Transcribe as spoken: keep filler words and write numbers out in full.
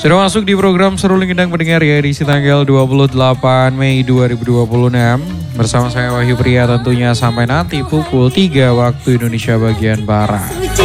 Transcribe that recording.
Sudah masuk di program Seruling Indang Pendengar ya, edisi tanggal dua puluh delapan Mei dua ribu dua puluh enam. Bersama saya Wahyu Pria tentunya sampai nanti pukul tiga waktu Indonesia bagian Barat.